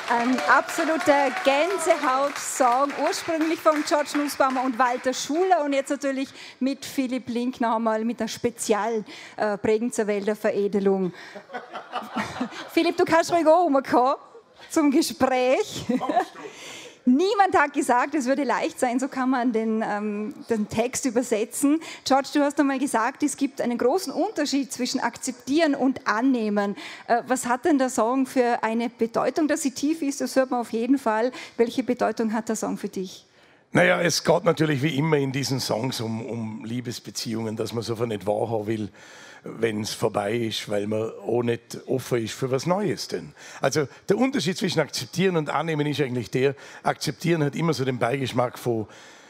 Ein absoluter Gänsehaut-Song, ursprünglich von George Nussbaumer und Walter Schuler und jetzt natürlich mit Philipp Link noch einmal mit der Spezialprägung Wälder Veredelung. Philipp, du kannst ruhig auch rumkommen zum Gespräch. Niemand hat gesagt, es würde leicht sein, so kann man den Text übersetzen. George, du hast einmal gesagt, es gibt einen großen Unterschied zwischen akzeptieren und annehmen. Was hat denn der Song für eine Bedeutung, dass sie tief ist? Das hört man auf jeden Fall. Welche Bedeutung hat der Song für dich? Naja, es geht natürlich wie immer in diesen Songs um Liebesbeziehungen, dass man so einfach nicht wahrhaben will, wenn es vorbei ist, weil man auch nicht offen ist für was Neues. Denn. Also der Unterschied zwischen akzeptieren und annehmen ist eigentlich der, akzeptieren hat immer so den Beigeschmack von,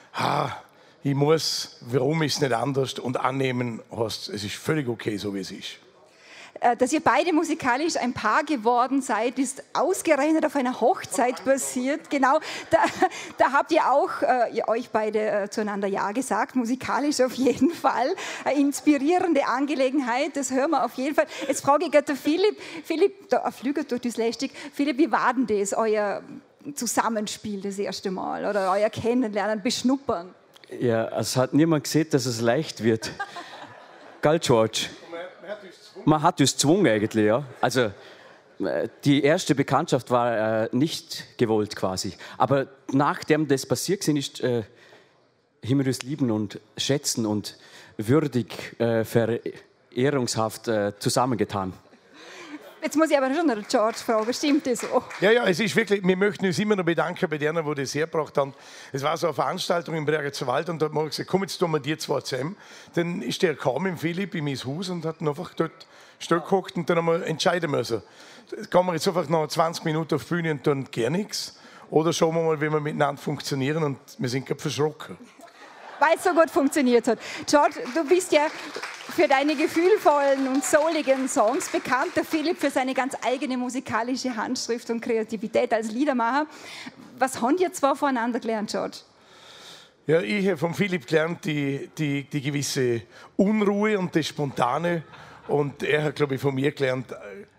ich muss, warum ist es nicht anders, und annehmen heißt, es ist völlig okay, so wie es ist. Dass ihr beide musikalisch ein Paar geworden seid, ist ausgerechnet auf einer Hochzeit passiert. Genau, da habt ihr auch euch beide zueinander Ja gesagt, musikalisch auf jeden Fall. Eine inspirierende Angelegenheit, das hören wir auf jeden Fall. Jetzt frage ich den Philipp, da flügelt durch die Slapstick. Philipp, wie war denn das, euer Zusammenspiel das erste Mal oder euer Kennenlernen, Beschnuppern? Ja, es hat niemand gesehen, dass es leicht wird. Gell, George? Man hat uns gezwungen eigentlich, ja. Also die erste Bekanntschaft war nicht gewollt quasi. Aber nachdem das passiert ist, haben wir uns lieben und schätzen und würdig, verehrungshaft zusammengetan. Jetzt muss ich aber schon noch George fragen, stimmt das so? Ja, es ist wirklich, wir möchten uns immer noch bedanken bei denen, die das hergebracht haben. Es war so eine Veranstaltung im Bregenzer Wald und da hat man gesagt, komm, jetzt tun wir die zwei zusammen. Dann ist der gekommen mit Philipp in mein Haus und hat einfach dort gehockt und dann haben wir entscheiden müssen. Gehen wir jetzt einfach noch 20 Minuten auf die Bühne und tun gar nichts? Oder schauen wir mal, wie wir miteinander funktionieren, und wir sind gerade verschrocken. Weil es so gut funktioniert hat. George, du bist ja für deine gefühlvollen und souligen Songs bekannt. Der Philipp für seine ganz eigene musikalische Handschrift und Kreativität als Liedermacher. Was haben ihr zwei voneinander gelernt, George? Ja, ich habe von Philipp gelernt, die gewisse Unruhe und das Spontane. Und er hat, glaube ich, von mir gelernt,